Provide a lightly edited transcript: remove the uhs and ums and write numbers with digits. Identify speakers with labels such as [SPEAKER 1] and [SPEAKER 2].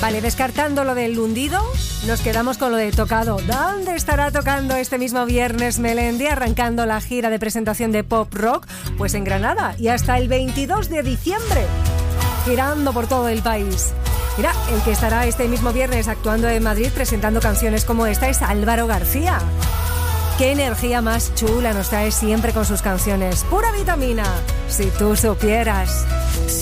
[SPEAKER 1] Vale, descartando lo del hundido, nos quedamos con lo de tocado. ¿Dónde estará tocando este mismo viernes Melendi, arrancando la gira de presentación de Pop Rock? Pues en Granada, y hasta el 22 de diciembre, girando por todo el país. Mira, el que estará este mismo viernes actuando en Madrid presentando canciones como esta es Álvaro García. Qué energía más chula nos trae siempre con sus canciones. Pura vitamina, si tú supieras.